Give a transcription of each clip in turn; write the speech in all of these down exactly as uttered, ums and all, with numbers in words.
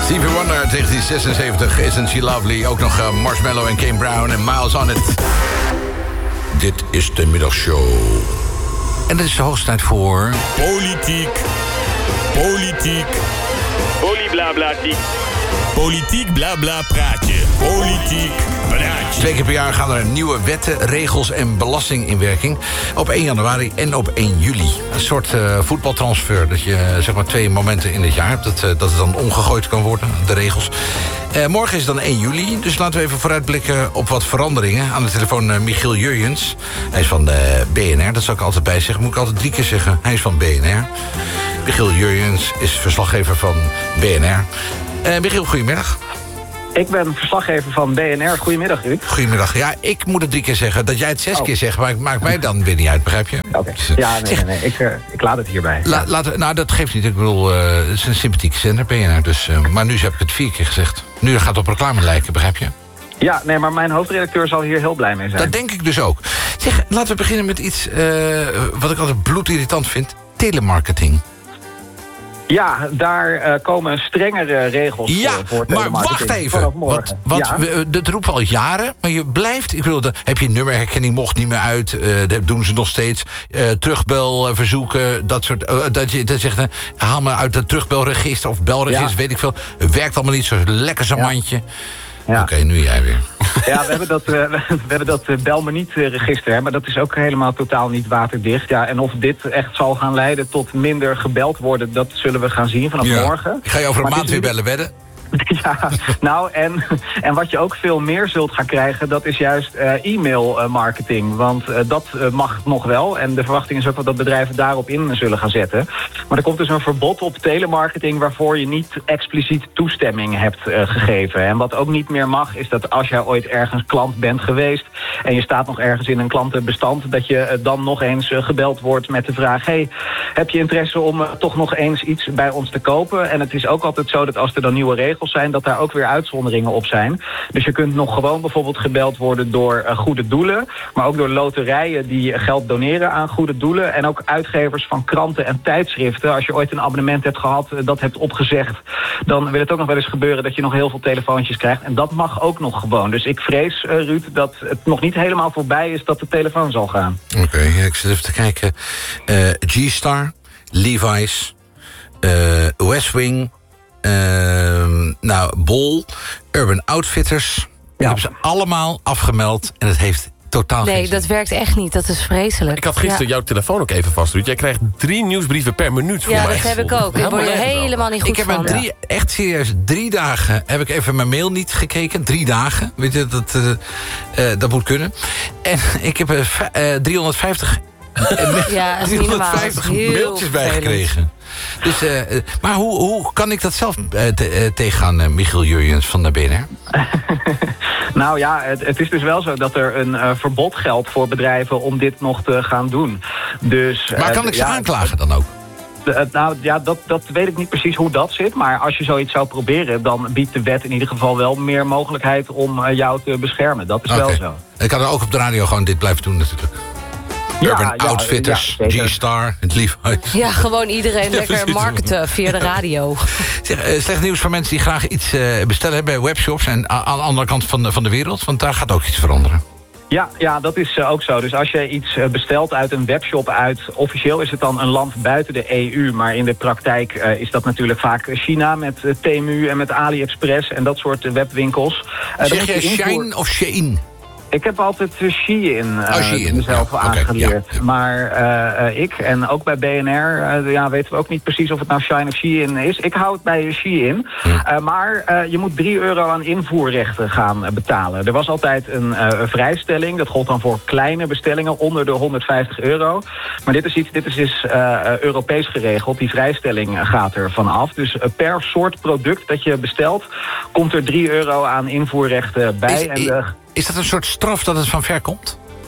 Stevie Wonder uit negentien zesenzeventig, Isn't She Lovely. Ook nog uh, Marshmello en Kane Brown en Miles on It. Dit is de middagshow. En dat is de hoogste tijd voor... Politiek. Politiek. Polyblablatiek. Politiek blabla praatje. Politiek praatje. Twee keer per jaar gaan er nieuwe wetten, regels en belasting in werking. Op één januari en op één juli. Een soort uh, voetbaltransfer. Dat je uh, zeg maar twee momenten in het jaar hebt. Dat, uh, dat het dan omgegooid kan worden, de regels. Uh, morgen is dan één juli. Dus laten we even vooruitblikken op wat veranderingen. Aan de telefoon uh, Michiel Jurjens. Hij is van de B N R. Dat zal ik altijd bij zeggen. Moet ik altijd drie keer zeggen. Hij is van B N R. Michiel Jurjens is verslaggever van B N R. Uh, Michiel, goedemiddag. Ik ben verslaggever van B N R. Goedemiddag, Ruud. Goedemiddag. Ja, ik moet het drie keer zeggen. Dat jij het zes oh. keer zegt, maar het maakt mij dan weer niet uit, begrijp je? Oké. Okay. Ja, nee, nee, nee. Ik, uh, ik laat het hierbij. La, laat, nou, dat geeft niet. Ik bedoel, uh, het is een sympathieke zender, B N R. Dus, uh, maar nu heb ik het vier keer gezegd. Nu gaat het op reclame lijken, begrijp je? Ja, nee, maar mijn hoofdredacteur zal hier heel blij mee zijn. Dat denk ik dus ook. Zeg, laten we beginnen met iets uh, wat ik altijd bloedirritant vind. Telemarketing. Ja, daar uh, komen strengere regels ja, voor maar wacht even. Want, want ja. we, dat roepen we al jaren, maar je blijft... Ik bedoel, heb je nummerherkenning, mocht niet meer uit. Uh, dat doen ze nog steeds. Uh, terugbelverzoeken, dat soort... Uh, dat je dat zegt, uh, haal me uit het terugbelregister of belregister, ja. weet ik veel. Het werkt allemaal niet, zo lekker zo'n ja. mandje. Ja. Oké, okay, nu jij weer. Ja, we hebben dat, uh, we hebben dat uh, bel me niet register, hè, maar dat is ook helemaal totaal niet waterdicht. Ja, en of dit echt zal gaan leiden tot minder gebeld worden, dat zullen we gaan zien vanaf ja. morgen. Ik ga je over een maar maand weer bellen, wedden? Ja, nou, en, en wat je ook veel meer zult gaan krijgen, dat is juist uh, e-mail uh, marketing. Want uh, dat uh, mag nog wel. En de verwachting is ook dat bedrijven daarop in zullen gaan zetten. Maar er komt dus een verbod op telemarketing waarvoor je niet expliciet toestemming hebt uh, gegeven. En wat ook niet meer mag, is dat als jij ooit ergens klant bent geweest en je staat nog ergens in een klantenbestand, dat je uh, dan nog eens uh, gebeld wordt met de vraag: hey, heb je interesse om uh, toch nog eens iets bij ons te kopen? En het is ook altijd zo dat als er dan nieuwe regels zijn, dat daar ook weer uitzonderingen op zijn. Dus je kunt nog gewoon bijvoorbeeld gebeld worden door uh, goede doelen, maar ook door loterijen die geld doneren aan goede doelen en ook uitgevers van kranten en tijdschriften. Als je ooit een abonnement hebt gehad, uh, dat hebt opgezegd, dan wil het ook nog wel eens gebeuren dat je nog heel veel telefoontjes krijgt. En dat mag ook nog gewoon. Dus ik vrees, uh, Ruud, dat het nog niet helemaal voorbij is dat de telefoon zal gaan. Oké, okay, ik zit even te kijken. Uh, G-Star, Levi's, uh, Westwing, Uh, nou, Bol, Urban Outfitters. Ja. Die hebben ze allemaal afgemeld en het heeft totaal nee, geen zin. Dat werkt echt niet. Dat is vreselijk. Ik had gisteren ja. jouw telefoon ook even vast, Ruud. Jij krijgt drie nieuwsbrieven per minuut voor ja, mij. Ja, dat heb ik ook. Ik word er helemaal niet goed ik heb van. Drie, echt serieus, drie dagen heb ik even mijn mail niet gekeken. Drie dagen. Weet je, dat, uh, uh, dat moet kunnen. En ik heb er uh, driehonderdvijftig, ja, driehonderdvijftig mailtjes bijgekregen. Dus, uh, maar hoe, hoe kan ik dat zelf uh, te, uh, tegengaan, uh, Michiel Jurjens van de B N R? Nou ja, het, het is dus wel zo dat er een uh, verbod geldt voor bedrijven om dit nog te gaan doen. Dus, maar kan uh, ik ze ja, aanklagen dan ook? Uh, nou ja, dat, dat weet ik niet precies hoe dat zit. Maar als je zoiets zou proberen, dan biedt de wet in ieder geval wel meer mogelijkheid om uh, jou te beschermen. Dat is okay. wel zo. Ik kan er ook op de radio gewoon dit blijven doen natuurlijk. Urban ja, Outfitters, ja, G-Star, het Levi's. Ja, gewoon iedereen lekker marketen via de radio. Zeg, uh, slecht nieuws voor mensen die graag iets uh, bestellen bij webshops en aan de andere kant van de, van de wereld, want daar gaat ook iets veranderen. Ja, ja, dat is uh, ook zo. Dus als je iets uh, bestelt uit een webshop uit, officieel is het dan een land buiten de E U, maar in de praktijk uh, is dat natuurlijk vaak China met uh, Temu en met AliExpress en dat soort uh, webwinkels. Uh, zeg je Shein of Shein? Ik heb altijd Shein uh, oh, Shein. mezelf ja, aangeleerd. Okay, ja. Maar uh, uh, ik en ook bij B N R uh, ja, weten we ook niet precies of het nou Shein of Shein is. Ik hou het bij Shein. Ja. Uh, maar uh, je moet drie euro aan invoerrechten gaan uh, betalen. Er was altijd een uh, vrijstelling. Dat gold dan voor kleine bestellingen onder de honderdvijftig euro. Maar dit is iets, dit is dus uh, Europees geregeld. Die vrijstelling gaat er vanaf. Dus uh, per soort product dat je bestelt, komt er drie euro aan invoerrechten bij. Is, en de, Is dat een soort straf dat het van ver komt?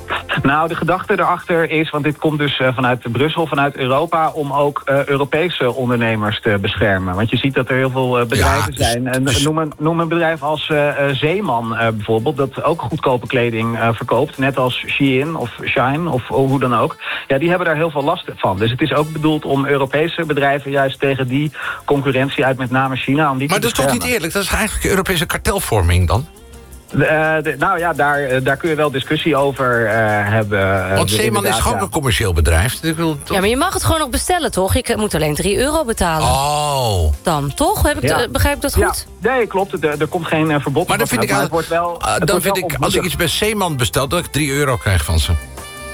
Nou, de gedachte erachter is, want dit komt dus uh, vanuit Brussel, vanuit Europa, om ook uh, Europese ondernemers te beschermen. Want je ziet dat er heel veel uh, bedrijven ja, dus, zijn. En dus... noem, een, noem een bedrijf als uh, Zeeman uh, bijvoorbeeld, dat ook goedkope kleding uh, verkoopt. Net als Shein of Shine of hoe dan ook. Ja, die hebben daar heel veel last van. Dus het is ook bedoeld om Europese bedrijven juist tegen die concurrentie uit met name China, om die maar te dat is toch niet eerlijk? Dat is eigenlijk Europese kartelvorming dan? De, uh, de, nou ja, daar, uh, daar kun je wel discussie over uh, hebben. Uh, Want Zeeman is gewoon ja. een commercieel bedrijf. Ik wil, toch... Ja, maar je mag het gewoon nog bestellen, toch? Ik moet alleen drie euro betalen. Oh. Dan, toch? Heb ik ja. de, begrijp ik dat goed? Ja. Nee, klopt. Er, er komt geen uh, verbod. Maar dan vind ik, aan, het wordt wel, uh, het dan wordt vind wel ik als ik iets bij Zeeman bestel, dat ik drie euro krijg van ze.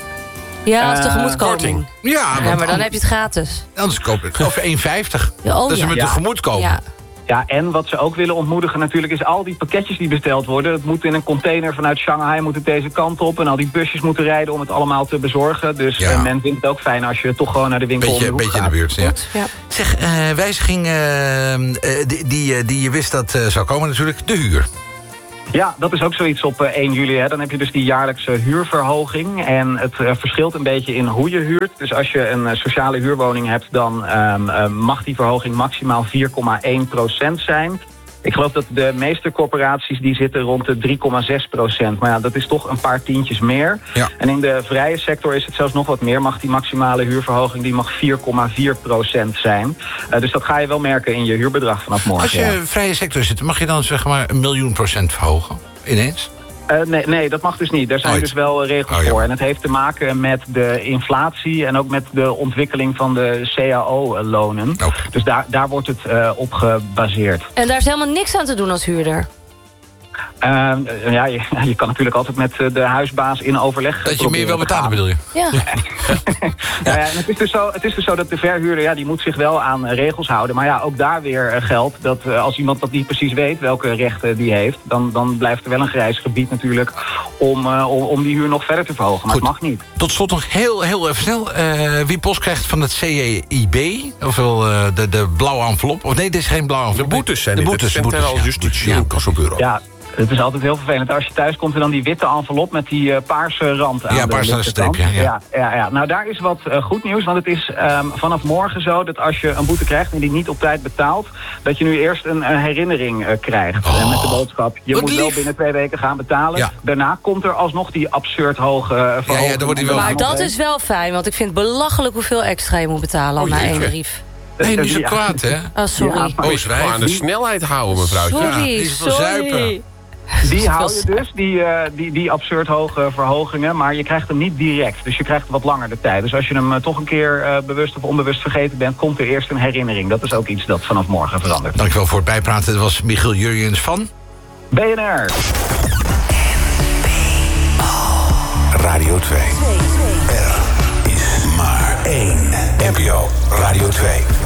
Ja, als Uh, tegemoetkoming. Ja, Ja, maar dan an- heb je het gratis. anders koop ik of één vijftig. Ja, oh, dat is ja. met Ja. tegemoetkoming. Ja. Ja, en wat ze ook willen ontmoedigen natuurlijk is al die pakketjes die besteld worden. Het moet in een container vanuit Shanghai, moet het deze kant op. En al die busjes moeten rijden om het allemaal te bezorgen. Dus Ja. uh, men vindt het ook fijn als je toch gewoon naar de winkel Beetje, om de hoek beetje in de gaat. buurt, ja. Goed, ja. Zeg, uh, wijziging uh, uh, die, die, uh, die je wist dat uh, zou komen natuurlijk, de huur. Ja, dat is ook zoiets op uh, één juli. Hè. Dan heb je dus die jaarlijkse huurverhoging. En het uh, verschilt een beetje in hoe je huurt. Dus als je een uh, sociale huurwoning hebt, dan um, uh, mag die verhoging maximaal vier komma één procent zijn. Ik geloof dat de meeste corporaties die zitten rond de drie komma zes procent. Maar ja, dat is toch een paar tientjes meer. Ja. En in de vrije sector is het zelfs nog wat meer. Mag die maximale huurverhoging die mag vier komma vier procent zijn. Uh, dus dat ga je wel merken in je huurbedrag vanaf morgen. Als je ja. in vrije sector zit, mag je dan zeg maar een miljoen procent verhogen? Ineens? Uh, nee, nee, dat mag dus niet. Daar zijn Ooit. dus wel uh, regels Oh, ja. voor. En het heeft te maken met de inflatie en ook met de ontwikkeling van de C A O-lonen. Okay. Dus daar, daar wordt het uh, op gebaseerd. En daar is helemaal niks aan te doen als huurder. Uh, ja, je, je kan natuurlijk altijd met de huisbaas in overleg Dat je meer wil betalen, bedoel je? Ja. Ja, ja, en het, is dus zo, het is dus zo dat de verhuurder, ja, die moet zich wel aan uh, regels houden. Maar ja, ook daar weer uh, geldt dat uh, als iemand dat niet precies weet welke rechten die heeft, dan, dan blijft er wel een grijs gebied natuurlijk om, uh, om, om die huur nog verder te verhogen. Maar Goed. het mag niet. Tot slot nog heel, heel even snel. Uh, wie post krijgt van het C E I B, ofwel uh, de, de blauwe envelop. Of nee, dit is geen blauwe De envelop. boetes zijn de dit. boetes, Het boetes, Centraal ja. Justitie Ja. in Kasselbureau. Ja, het is altijd heel vervelend. Als je thuis komt en dan die witte envelop met die uh, paarse rand aan Ja, de paarse linkerkant. streep, ja, ja. Ja, ja, ja. Nou, daar is wat uh, goed nieuws. Want het is um, vanaf morgen zo dat als je een boete krijgt en die niet op tijd betaalt, dat je nu eerst een uh, herinnering uh, krijgt. Oh, uh, met de boodschap, je wat moet wel lief. binnen twee weken gaan betalen. Ja. Daarna komt er alsnog die absurd hoge uh, verhoging. ja, dan wordt die wel- Maar dat is wel fijn, want ik vind het belachelijk hoeveel extra je moet betalen Oh, na jeetje. één brief. Nee, niet zo Ja. kwaad, hè? Oh, sorry. Ja, maar- Oh, Gewoon zwijg. aan de snelheid houden, mevrouwtje. Ja, Sorry, die is wel zuipen. sorry. Die hou je dus, die, uh, die, die absurd hoge verhogingen, maar je krijgt hem niet direct. Dus je krijgt wat langer de tijd. Dus als je hem uh, toch een keer uh, bewust of onbewust vergeten bent, komt er eerst een herinnering. Dat is ook iets dat vanaf morgen verandert. Dankjewel voor het bijpraten. Dat was Michiel Jurjens van B N R. Radio twee. Er is maar één. N P O Radio twee.